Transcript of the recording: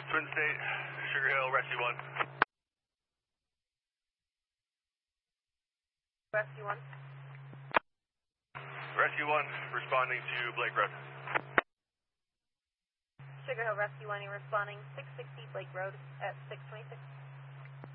Twin State, Sugar Hill, Rescue 1. Rescue 1. Rescue 1, responding to Blake Road. Sugar Hill Rescue 1, you're responding 660 Blake Road at 626.